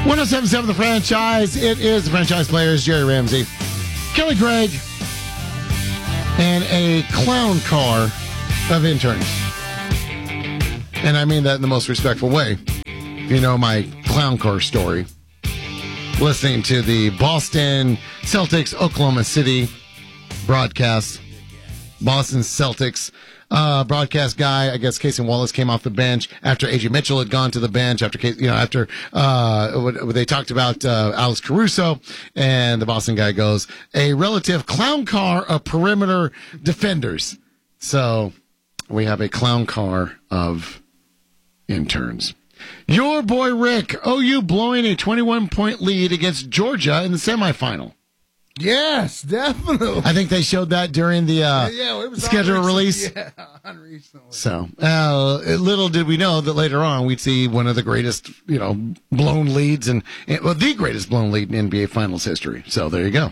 1077 The Franchise. It is the Franchise Players, Jerry Ramsey, Kelly Gregg, and a clown car of interns. And I mean that in the most respectful way. You know my clown car story. Listening to the Boston Celtics, Oklahoma City broadcast. Boston Celtics broadcast guy, I guess Casey Wallace came off the bench after A.J. Mitchell had gone to the bench after they talked about Alex Caruso, and the Boston guy goes, a relative clown car of perimeter defenders. So we have a clown car of interns. Your boy Rick, OU blowing a 21-point lead against Georgia in the semifinal. Yes, definitely. I think they showed that during the it was schedule release. Yeah, unrecently. So, little did we know that later on we'd see one of the greatest, blown leads and the greatest blown lead in NBA Finals history. So there you go.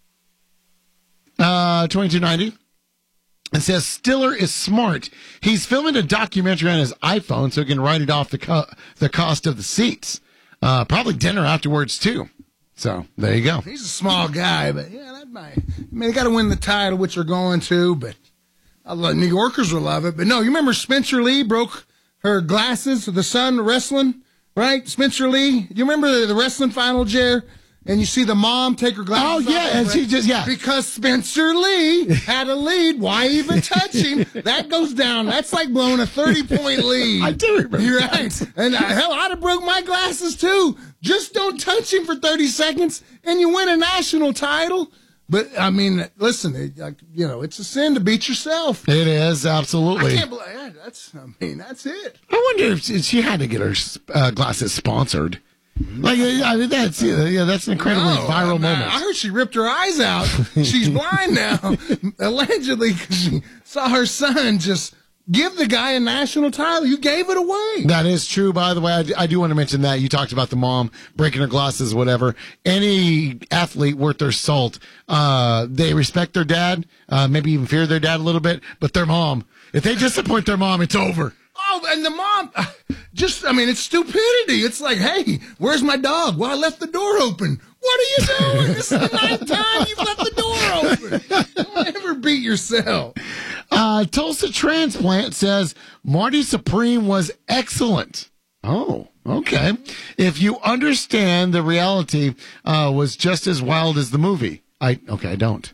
2290. It says Stiller is smart. He's filming a documentary on his iPhone so he can write it off the cost of the seats. Probably dinner afterwards too. So there you go. He's a small guy, but that might. They got to win the title, which they're going to. But New Yorkers will love it. But no, you remember Spencer Lee broke her glasses? The son wrestling, right? Spencer Lee. You remember the wrestling final, Jer? And you see the mom take her glasses off. Oh, yeah, and she just, Because Spencer Lee had a lead. Why even touch him? That goes down. That's like blowing a 30-point lead. I do remember You're that. right. And hell, I'd have broke my glasses, too. Just don't touch him for 30 seconds, and you win a national title. But, I mean, listen, it's a sin to beat yourself. It is, absolutely. I can't believe that's it. I wonder if she had to get her glasses sponsored. Like, that's an incredibly viral moment. I heard she ripped her eyes out. She's blind now, allegedly, because she saw her son just give the guy a national title. You gave it away. That is true, by the way. I do want to mention that. You talked about the mom breaking her glasses, whatever. Any athlete worth their salt, they respect their dad, maybe even fear their dad a little bit, but their mom, if they disappoint their mom, it's over. Oh, and the mom, it's stupidity. It's like, hey, where's my dog? Well, I left the door open. What are you doing? This is the ninth time you've left the door open. Don't ever beat yourself. Tulsa Transplant says Marty Supreme was excellent. Oh, okay. If you understand the reality was just as wild as the movie. I don't.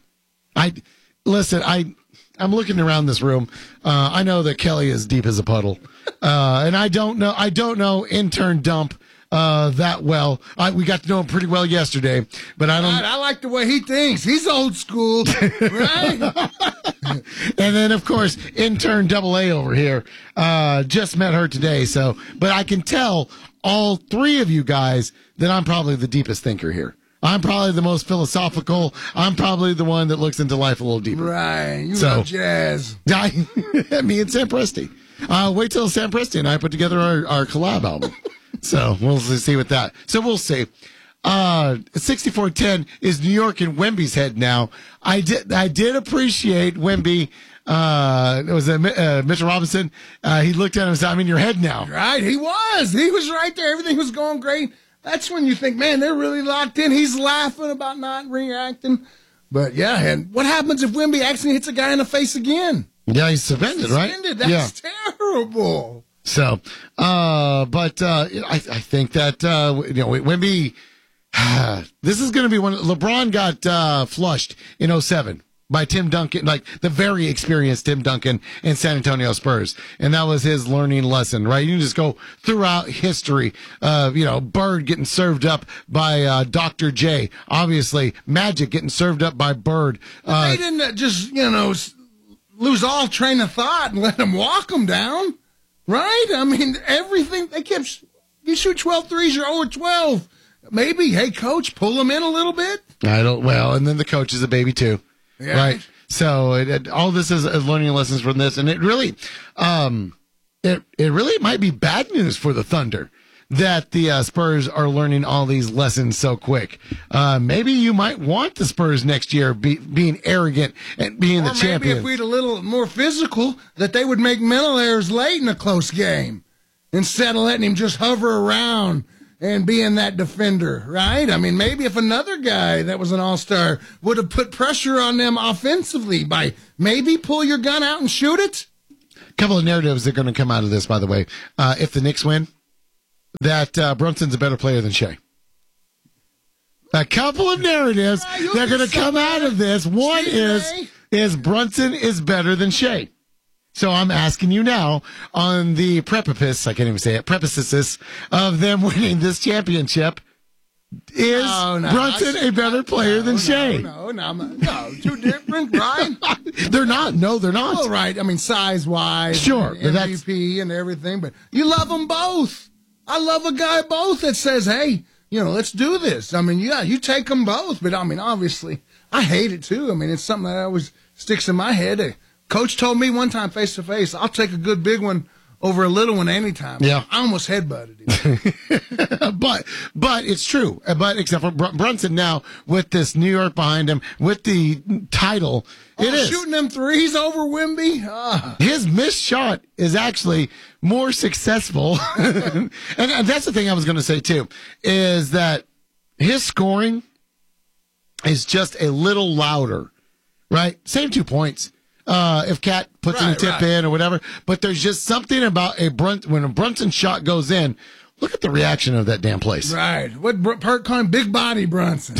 I'm looking around this room. I know that Kelly is deep as a puddle. And I don't know intern Dump that well. We got to know him pretty well yesterday, but I don't. God, I like the way he thinks. He's old school, right? And then, of course, intern Double A over here. Just met her today, but I can tell all three of you guys that I'm probably the deepest thinker here. I'm probably the most philosophical. I'm probably the one that looks into life a little deeper. Right. You love jazz. Me and Sam Presti. Wait till Sam Presti and I put together our collab album. So we'll see with that. So we'll see. 6410 is New York and Wemby's head now. I did appreciate Wemby. It was Mitchell Robinson. He looked at him and said, I'm in your head now. Right. He was right there. Everything was going great. That's when you think, man, they're really locked in. He's laughing about not reacting. But, yeah, and what happens if Wemby accidentally hits a guy in the face again? Yeah, he's suspended, right? That's terrible. So, I think that, Wemby, this is going to be when LeBron got flushed in 2007. By Tim Duncan, like the very experienced Tim Duncan in San Antonio Spurs. And that was his learning lesson, right? You can just go throughout history of, Bird getting served up by Dr. J. Obviously, Magic getting served up by Bird. They didn't just, lose all train of thought and let him walk them down, right? I mean, everything, they kept, you shoot 12 threes, you're 0-12. Maybe, hey, coach, pull them in a little bit. And then the coach is a baby too. Yeah. Right. So all this is learning lessons from this. And it really, it really might be bad news for the Thunder that the Spurs are learning all these lessons so quick. Maybe you might want the Spurs next year being arrogant and being the champions. Maybe if we'd a little more physical, that they would make mental errors late in a close game instead of letting him just hover around and being that defender, right? I mean, maybe if another guy that was an all-star would have put pressure on them offensively by maybe pull your gun out and shoot it. A couple of narratives that are going to come out of this, by the way. If the Knicks win, that Brunson's a better player than Shea. A couple of narratives that are going to come out of this. One is Brunson is better than Shea. So I'm asking you now on the precipice, I can't even say it, precipice of them winning this championship. Is Brunson a better player than Shea? No, too different, right? They're not. No, they're not. All right. I mean, size-wise, sure, and MVP and everything, but you love them both. I love a guy both that says, hey, let's do this. I mean, yeah, you take them both, but I mean, obviously, I hate it too. I mean, it's something that always sticks in my head. Coach told me one time face to face, I'll take a good big one over a little one anytime. Yeah. I almost headbutted him. but it's true. But except for Brunson now with this New York behind him, with the title, it is. Shooting them threes over Wemby. His missed shot is actually more successful. and that's the thing I was going to say too, is that his scoring is just a little louder, right? Same 2 points. If Cat puts in a tip in or whatever, but there's just something about when a Brunson shot goes in. Look at the reaction of that damn place. Right. What Perk called big body Brunson.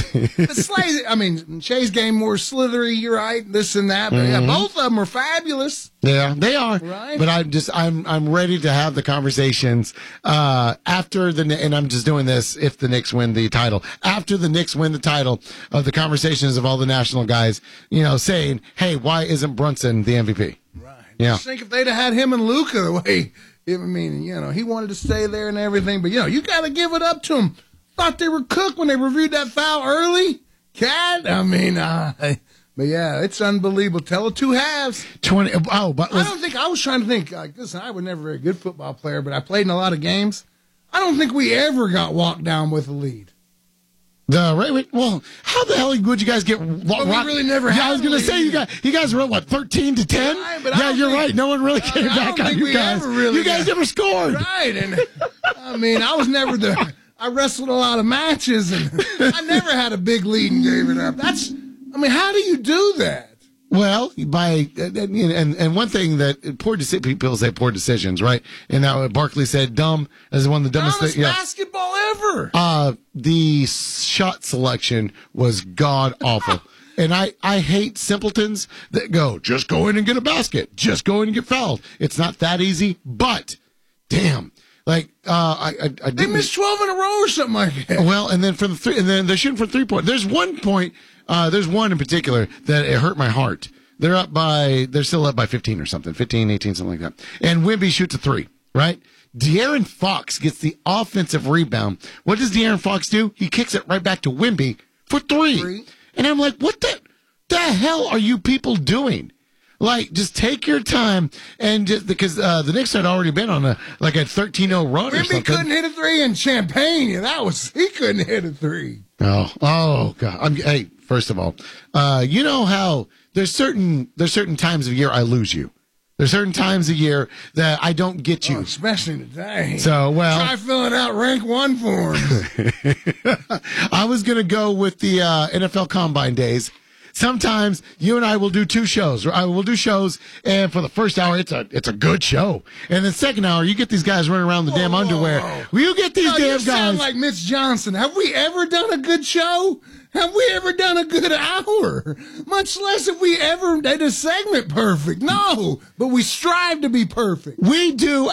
Shea's game more slithery, you're right, this and that. But yeah, both of them are fabulous. Yeah, they are. Right. But I'm ready to have the conversations after and I'm just doing this if the Knicks win the title. After the Knicks win the title, of the conversations of all the national guys, saying, hey, why isn't Brunson the MVP? Right. Yeah. Just think if they'd have had him and Luka the way. I mean, he wanted to stay there and everything, but, you got to give it up to him. Thought they were cooked when they reviewed that foul early. Cat, but yeah, it's unbelievable. Tell it 2 halves. 20. Oh, but I was trying to think, listen, I was never a very good football player, but I played in a lot of games. I don't think we ever got walked down with a lead. Well, how the hell would you guys get rocked? We really never had. Yeah, I was going to say you guys were what 13-10. Right, yeah, you're right. No one really came back on you guys. You guys never scored. Right, and I was never I wrestled a lot of matches, and I never had a big lead and gave it up. How do you do that? Well, and one thing that people say poor decisions, right? And now Barkley said dumb as one of the dumbest things. Yeah. Basketball ever. The shot selection was god awful. And I hate simpletons that just go in and get a basket. Just go in and get fouled. It's not that easy, but damn. They missed 12 in a row or something like that. Well, and then and then they're shooting from 3-point. There's one point, there's one in particular that it hurt my heart. They're still up by 15 or something, 15, 18, something like that. And Wemby shoots a 3, right? De'Aaron Fox gets the offensive rebound. What does De'Aaron Fox do? He kicks it right back to Wemby for 3. And I'm like, what the hell are you people doing? Just take your time and because the Knicks had already been on a 13-0 run or something. Wemby couldn't hit a 3 in Champaign. He couldn't hit a 3. Oh God. Hey, first of all, you know how there's certain times of year I lose you. There's certain times of year that I don't get you. Especially today. So, try filling out rank 1 forms. I was going to go with the NFL Combine days. Sometimes you and I will do 2 shows. I will do shows, and for the first hour, it's a good show. And the second hour, you get these guys running around the damn underwear. Well, you get these damn you guys. Sound like Mitch Johnson. Have we ever done a good show? Have we ever done a good hour? Much less have we ever did a segment perfect. No, but we strive to be perfect. We would do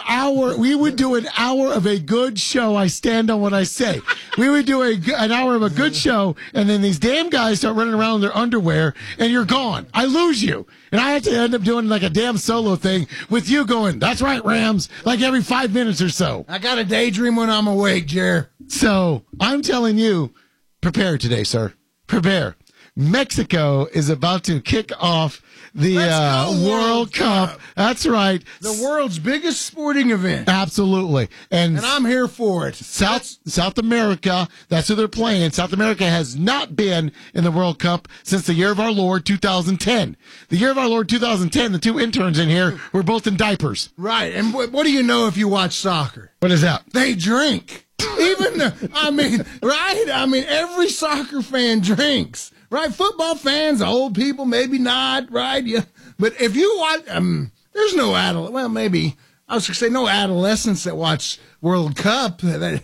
an hour of a good show. I stand on what I say. We would do an hour of a good show, and then these damn guys start running around in their underwear, and you're gone. I lose you. And I have to end up doing like a damn solo thing with you going, that's right, Rams, like every 5 minutes or so. I got a daydream when I'm awake, Jer. So I'm telling you, prepare today, sir. Prepare. Mexico is about to kick off the World Cup. That's right. The world's biggest sporting event. Absolutely. And I'm here for it. South America, that's who they're playing. South America has not been in the World Cup since the year of our Lord 2010. The year of our Lord 2010, the 2 interns in here were both in diapers. Right. And what do you know if you watch soccer? What is that? They drink. Right? I mean, every soccer fan drinks, right? Football fans, old people, maybe not, right? Yeah. But if you watch, there's no maybe I was going to say no adolescents that watch World Cup. That